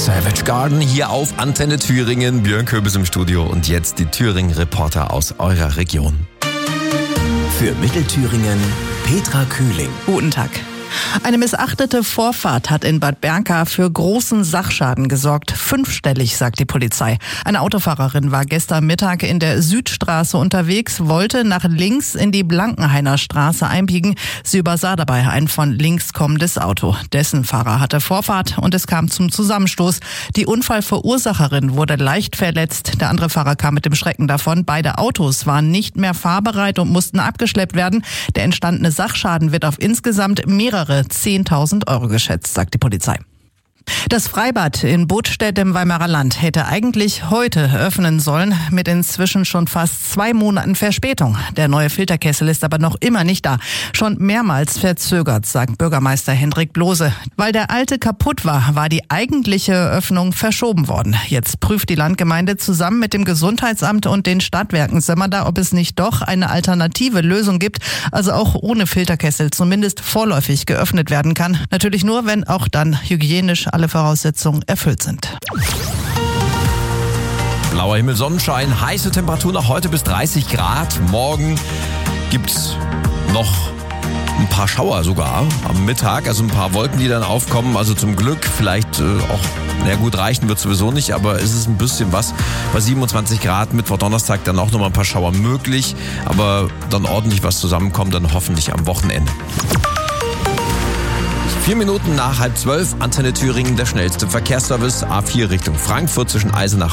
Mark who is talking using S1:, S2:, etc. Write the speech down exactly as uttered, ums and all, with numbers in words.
S1: Savage Garden hier auf Antenne Thüringen. Björn Köbis im Studio und jetzt die Thüringen-Reporter aus eurer Region.
S2: Für Mittelthüringen Petra Kühling.
S3: Guten Tag. Eine missachtete Vorfahrt hat in Bad Berka für großen Sachschaden gesorgt. Fünfstellig, sagt die Polizei. Eine Autofahrerin war gestern Mittag in der Südstraße unterwegs, wollte nach links in die Blankenhainer Straße einbiegen. Sie übersah dabei ein von links kommendes Auto. Dessen Fahrer hatte Vorfahrt und es kam zum Zusammenstoß. Die Unfallverursacherin wurde leicht verletzt. Der andere Fahrer kam mit dem Schrecken davon. Beide Autos waren nicht mehr fahrbereit und mussten abgeschleppt werden. Der entstandene Sachschaden wird auf insgesamt mehrere zehntausend Euro geschätzt, sagt die Polizei. Das Freibad in Bodstedt im Weimarer Land hätte eigentlich heute öffnen sollen, mit inzwischen schon fast zwei Monaten Verspätung. Der neue Filterkessel ist aber noch immer nicht da. Schon mehrmals verzögert, sagt Bürgermeister Hendrik Blose. Weil der alte kaputt war, war die eigentliche Öffnung verschoben worden. Jetzt prüft die Landgemeinde zusammen mit dem Gesundheitsamt und den Stadtwerken Sömmerda, ob es nicht doch eine alternative Lösung gibt, also auch ohne Filterkessel zumindest vorläufig geöffnet werden kann. Natürlich nur, wenn auch dann hygienisch alle Voraussetzungen erfüllt sind.
S1: Blauer Himmel, Sonnenschein, heiße Temperaturen noch heute bis dreißig Grad. Morgen gibt's noch ein paar Schauer sogar am Mittag, also ein paar Wolken, die dann aufkommen. Also zum Glück vielleicht äh, auch, na gut, reichen wird sowieso nicht, aber es ist ein bisschen was. Bei siebenundzwanzig Grad, Mittwoch, Donnerstag dann auch noch mal ein paar Schauer möglich, aber dann ordentlich was zusammenkommt, dann hoffentlich am Wochenende. Vier Minuten nach halb zwölf, Antenne Thüringen, der schnellste Verkehrsservice. A vier Richtung Frankfurt zwischen Eisenach